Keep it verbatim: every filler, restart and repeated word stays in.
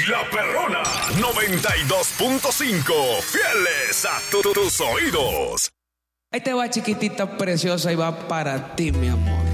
La Perrona noventa y dos punto cinco. Fieles a tu- tus oídos. Ahí te va, chiquitita preciosa, y va para ti, mi amor.